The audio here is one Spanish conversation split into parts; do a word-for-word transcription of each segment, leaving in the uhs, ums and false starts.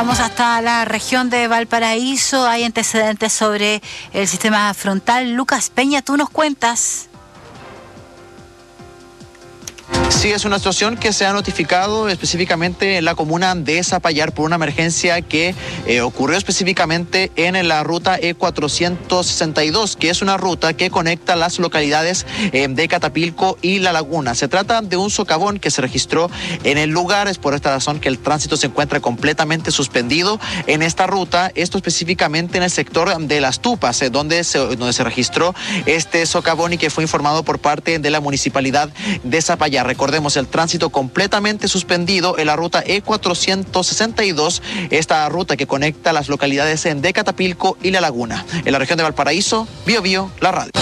Vamos hasta la región de Valparaíso. Hay antecedentes sobre el sistema frontal. Lucas Peña, tú nos cuentas. Sí, es una situación que se ha notificado específicamente en la comuna de Zapallar por una emergencia que eh, ocurrió específicamente en la ruta E cuatrocientos sesenta y dos, que es una ruta que conecta las localidades eh, de Catapilco y La Laguna. Se trata de un socavón que se registró en el lugar. Es por esta razón que el tránsito se encuentra completamente suspendido en esta ruta, esto específicamente en el sector de Las Tupas, eh, donde, se, donde se registró este socavón y que fue informado por parte de la municipalidad de Zapallar. Recordemos, el tránsito completamente suspendido en la ruta E cuatrocientos sesenta y dos, esta ruta que conecta las localidades de Catapilco y La Laguna. En la región de Valparaíso, Bio Bio, la radio.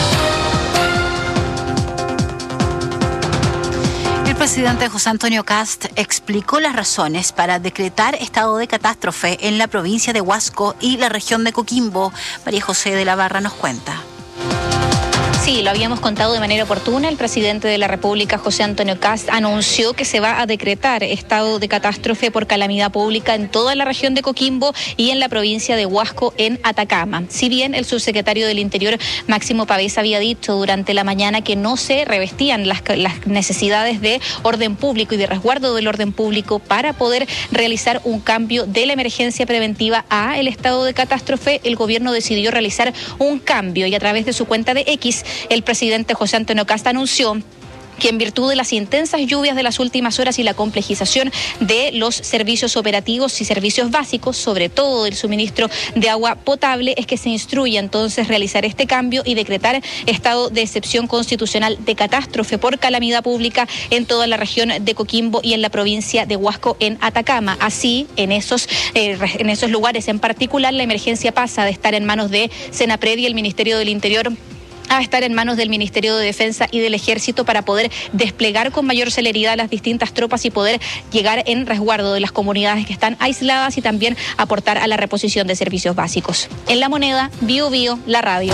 El presidente José Antonio Kast explicó las razones para decretar estado de catástrofe en la provincia de Huasco y la región de Coquimbo. María José de la Barra nos cuenta. Sí, lo habíamos contado de manera oportuna. El presidente de la República, José Antonio Kast, anunció que se va a decretar estado de catástrofe por calamidad pública en toda la región de Coquimbo y en la provincia de Huasco, en Atacama. Si bien el subsecretario del Interior, Máximo Pavés, había dicho durante la mañana que no se revestían las, las necesidades de orden público y de resguardo del orden público para poder realizar un cambio de la emergencia preventiva a el estado de catástrofe, el gobierno decidió realizar un cambio y a través de su cuenta de X, el presidente José Antonio Kast anunció que en virtud de las intensas lluvias de las últimas horas y la complejización de los servicios operativos y servicios básicos, sobre todo del suministro de agua potable, es que se instruye entonces realizar este cambio y decretar estado de excepción constitucional de catástrofe por calamidad pública en toda la región de Coquimbo y en la provincia de Huasco, en Atacama. Así, en esos, eh, en esos lugares en particular, la emergencia pasa de estar en manos de Senapred y el Ministerio del Interior a estar en manos del Ministerio de Defensa y del Ejército para poder desplegar con mayor celeridad las distintas tropas y poder llegar en resguardo de las comunidades que están aisladas y también aportar a la reposición de servicios básicos. En La Moneda, Bio Bio, la radio.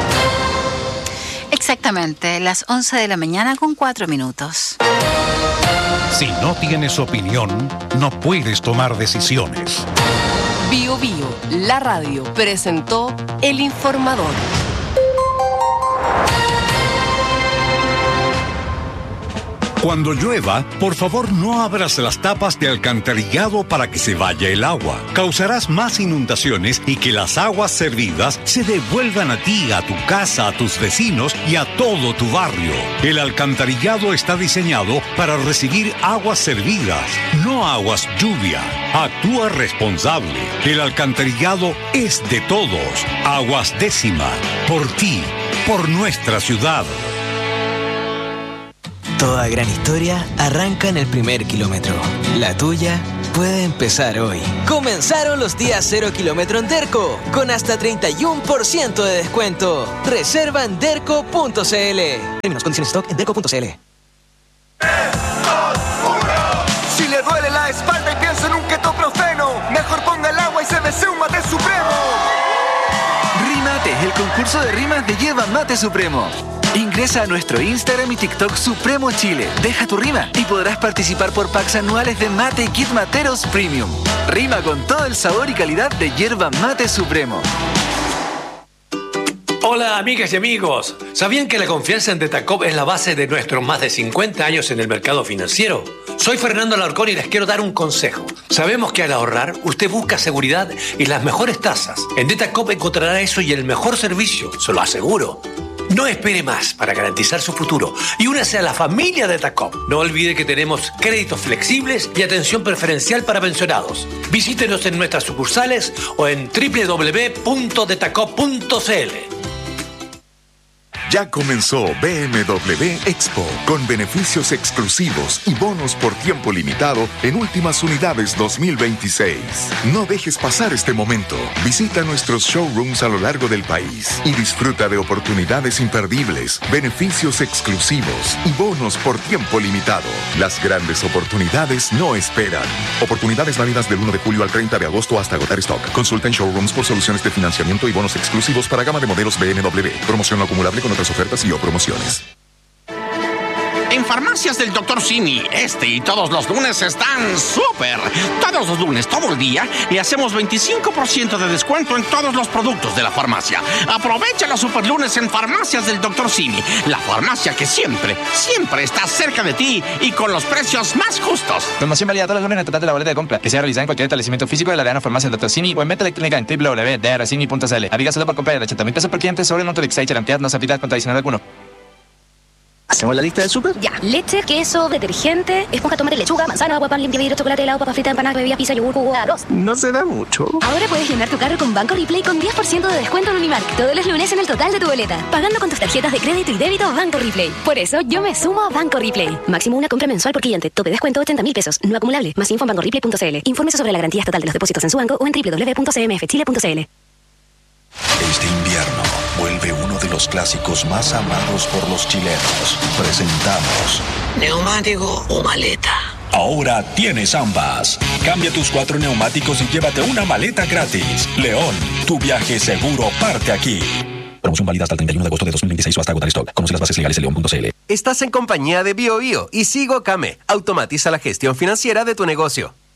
Exactamente, las once de la mañana con cuatro minutos. Si no tienes opinión, no puedes tomar decisiones. Bio Bio, la radio, presentó El Informador. Cuando llueva, por favor no abras las tapas de alcantarillado para que se vaya el agua. Causarás más inundaciones y que las aguas servidas se devuelvan a ti, a tu casa, a tus vecinos y a todo tu barrio. El alcantarillado está diseñado para recibir aguas servidas, no aguas lluvia. Actúa responsable. El alcantarillado es de todos. Aguas Décima. Por ti, por nuestra ciudad. Toda gran historia arranca en el primer kilómetro. La tuya puede empezar hoy. Comenzaron los días cero kilómetro en Derco, con hasta treinta y uno por ciento de descuento. Reserva en derco punto c l. Términos, condiciones, stock en derco punto c l. Si le duele la espalda y piensa en un ketoprofeno, mejor ponga el agua y se desea un mate supremo. Rímate, el concurso de rimas de Yerba Mate Supremo. Ingresa a nuestro Instagram y TikTok Supremo Chile. Deja tu rima y podrás participar por packs anuales de mate y kit materos premium. Rima con todo el sabor y calidad de Yerba Mate Supremo. Hola amigas y amigos, ¿sabían que la confianza en Detacop es la base de nuestros más de cincuenta años en el mercado financiero? Soy Fernando Alarcón y les quiero dar un consejo. Sabemos que al ahorrar, usted busca seguridad y las mejores tasas. En Detacop encontrará eso y el mejor servicio, se lo aseguro. No espere más para garantizar su futuro y únase a la familia de Detacop. No olvide que tenemos créditos flexibles y atención preferencial para pensionados. Visítenos en nuestras sucursales o en doble u doble u doble u punto detacop punto c l. Ya comenzó B M W Expo, con beneficios exclusivos y bonos por tiempo limitado en últimas unidades dos mil veintiséis. No dejes pasar este momento. Visita nuestros showrooms a lo largo del país y disfruta de oportunidades imperdibles, beneficios exclusivos y bonos por tiempo limitado. Las grandes oportunidades no esperan. Oportunidades válidas del uno de julio al treinta de agosto hasta agotar stock. Consulta en showrooms por soluciones de financiamiento y bonos exclusivos para gama de modelos B M W. Promoción no acumulable con otras ofertas y o promociones. En Farmacias del doctor Simi, este y todos los lunes están súper. Todos los lunes, todo el día, le hacemos veinticinco por ciento de descuento en todos los productos de la farmacia. Aprovecha los superlunes en Farmacias del doctor Simi, la farmacia que siempre, siempre está cerca de ti y con los precios más justos. Promoción válida todos los lunes en el total de la boleta de compra, que sea realizada en cualquier establecimiento físico de la Arena Farmacia del doctor Simi o en venta electrónica en doble u doble u doble u punto d r simi punto c l. Aplica solo por compra de ochenta mil pesos por cliente sobre Nutrilix y garantía no se aplica con adicional alguno. ¿Hacemos la lista del súper? Ya. Leche, queso, detergente, esponja, tomate, lechuga, manzana, agua, pan, limpia vidrio, chocolate, helado, papa frita, empanada, bebida, pizza, yogur, jugo, arroz. No se da mucho. Ahora puedes llenar tu carro con Banco Replay con diez por ciento de descuento en Unimark todos los lunes en el total de tu boleta. Pagando con tus tarjetas de crédito y débito Banco Replay. Por eso yo me sumo a Banco Replay. Máximo una compra mensual por cliente. Tope descuento ochenta mil pesos. No acumulable. Más info en banco replay punto c l. Infórmese sobre la garantía estatal de los depósitos en su banco o en doble u doble u doble u punto c m f chile punto c l. Este invierno vuelve uno de los clásicos más amados por los chilenos. Presentamos ¿neumático o maleta? Ahora tienes ambas. Cambia tus cuatro neumáticos y llévate una maleta gratis. León, tu viaje seguro parte aquí. Promoción válida hasta el treinta y uno de agosto de dos mil veintiséis o hasta agotar stock. Conoce las bases legales en león punto c l. Estás en compañía de BioBio y Sigo Kame. Automatiza la gestión financiera de tu negocio.